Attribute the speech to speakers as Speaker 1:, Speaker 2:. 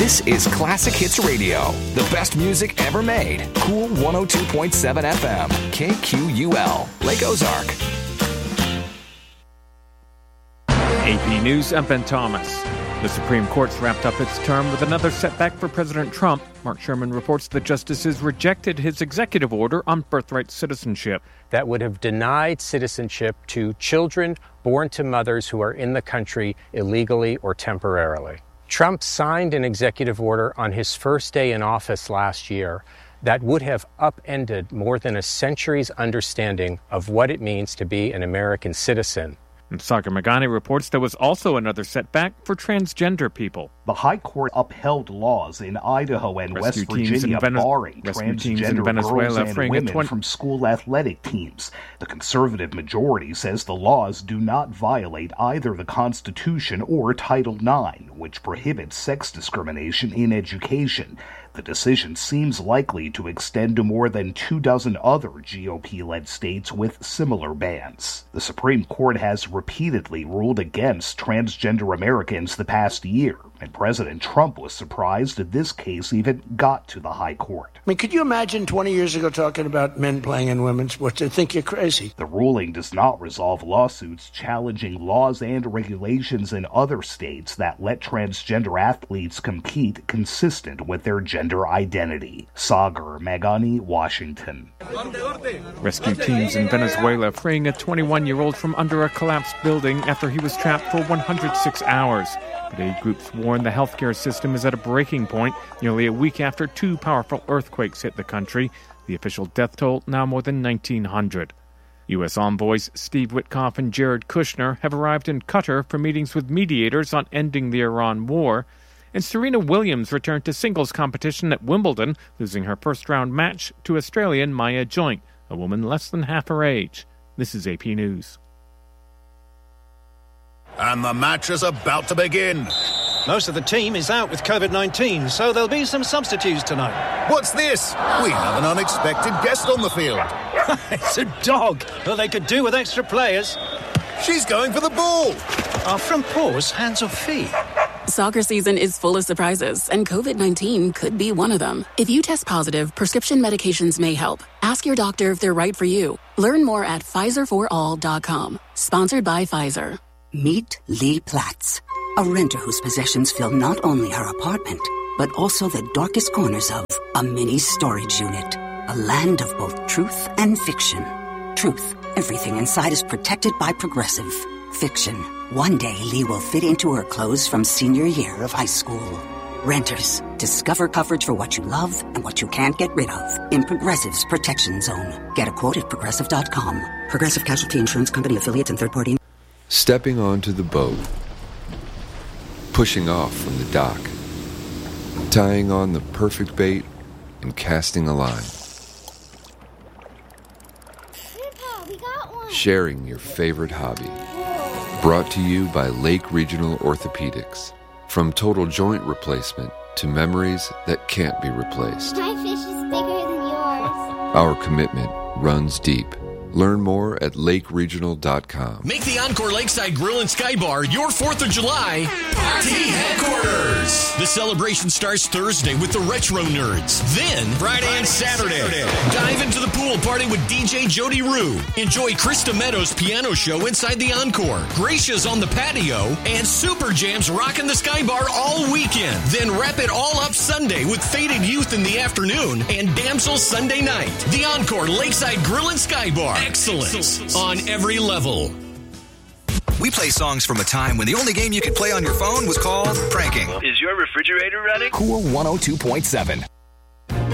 Speaker 1: This is Classic Hits Radio, the best music ever made. Cool 102.7 FM, KQUL, Lake Ozark.
Speaker 2: AP News, I'm Ben Thomas. The Supreme Court's wrapped up its term with another setback for President Trump. Mark Sherman reports the justices rejected his executive order on birthright citizenship.
Speaker 3: That would have denied citizenship to children born to mothers who are in the country illegally or temporarily. Trump signed an executive order on his first day in office last year that would have upended more than a century's understanding of what it means to be an American citizen.
Speaker 2: And Sagar Meghani reports there was also another setback for transgender people.
Speaker 4: The High Court upheld laws in Idaho and West Virginia barring transgender girls and women from school athletic teams. The conservative majority says the laws do not violate either the Constitution or Title IX, which prohibits sex discrimination in education. The decision seems likely to extend to more than 24 other GOP-led states with similar bans. The Supreme Court has repeatedly ruled against transgender Americans the past year, and President Trump was surprised that this case even got to the High Court.
Speaker 5: I mean, could you imagine 20 years ago talking about men playing in women's sports? They'd think you're crazy.
Speaker 4: The ruling does not resolve lawsuits challenging laws and regulations in other states that let transgender athletes compete consistent with their gender identity. Sagar Meghani, Washington.
Speaker 2: Rescue teams in Venezuela freeing a 21-year-old from under a collapsed building after he was trapped for 106 hours. But aid groups warn the healthcare system is at a breaking point nearly a week after two powerful earthquakes hit the country. The official death toll now more than 1,900. U.S. envoys Steve Witkoff and Jared Kushner have arrived in Qatar for meetings with mediators on ending the Iran war. And Serena Williams returned to singles competition at Wimbledon, losing her first-round match to Australian Maya Joint, a woman less than half her age. This is AP News.
Speaker 6: And the match is about to begin.
Speaker 7: Most of the team is out with COVID-19, so there'll be some substitutes tonight.
Speaker 6: What's this? We have an unexpected guest on the field.
Speaker 7: It's a dog. Well, they could do with extra players.
Speaker 6: She's going for the ball.
Speaker 7: Are front paws hands or feet?
Speaker 8: Soccer season is full of surprises, and COVID-19 could be one of them. If you test positive, prescription medications may help. Ask your doctor if they're right for you. Learn more at PfizerForAll.com. Sponsored by Pfizer.
Speaker 9: Meet Lee Platts, a renter whose possessions fill not only her apartment, but also the darkest corners of a mini storage unit. A land of both truth and fiction. Truth, everything inside is protected by Progressive. Fiction, one day Lee will fit into her clothes from senior year of high school. Renters, discover coverage for what you love and what you can't get rid of in Progressive's Protection Zone. Get a quote at Progressive.com. Progressive Casualty Insurance Company affiliates and third party.
Speaker 10: Stepping onto the boat, pushing off from the dock, tying on the perfect bait, and casting a line.
Speaker 11: Grandpa, we got one.
Speaker 10: Sharing your favorite hobby. Brought to you by Lake Regional Orthopedics. From total joint replacement to memories that can't be replaced.
Speaker 11: My fish is bigger than yours.
Speaker 10: Our commitment runs deep. Learn more at lakeregional.com.
Speaker 12: Make the Encore Lakeside Grill and Sky Bar your 4th of July party headquarters. The celebration starts Thursday with the Retro Nerds. Then, Friday and Saturday, dive into the pool party with DJ Jody Rue. Enjoy Krista Meadows' piano show inside the Encore. Gracia's on the patio. And Super Jams rocking the Sky Bar all weekend. Then wrap it all up Sunday with Faded Youth in the afternoon and Damsel Sunday night. The Encore Lakeside Grill and Sky Bar. Excellence on every level.
Speaker 13: We play songs from a time when the only game you could play on your phone was called pranking.
Speaker 14: Is your refrigerator running?
Speaker 1: Cool 102.7.